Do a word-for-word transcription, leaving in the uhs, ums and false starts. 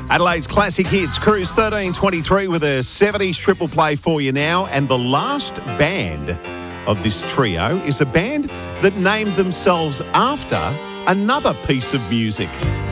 Adelaide's classic hits, Cruise thirteen twenty-three with a seventies triple play for you now. And the last band of this trio is a band that named themselves after another piece of music.